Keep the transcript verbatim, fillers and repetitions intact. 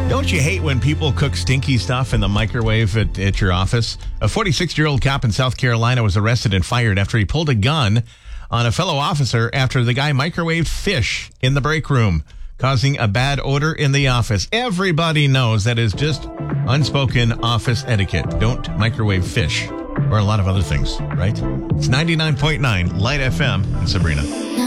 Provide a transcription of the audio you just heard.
Don't you hate when people cook stinky stuff in the microwave at, at your office? A forty-six-year-old cop in South Carolina was arrested and fired after he pulled a gun on a fellow officer after the guy microwaved fish in the break room, causing a bad odor in the office. Everybody knows that is just unspoken office etiquette. Don't microwave fish or a lot of other things, right? It's ninety-nine point nine Light F M in Sabrina.